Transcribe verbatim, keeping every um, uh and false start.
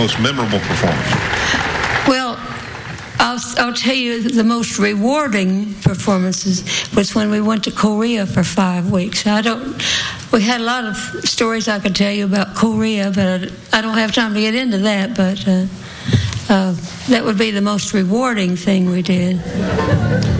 most memorable performance? Well, I'll, I'll tell you the most rewarding performances was when we went to Korea for five weeks. I don't. We had a lot of stories I could tell you about Korea, but I don't have time to get into that. But uh, uh, that would be the most rewarding thing we did.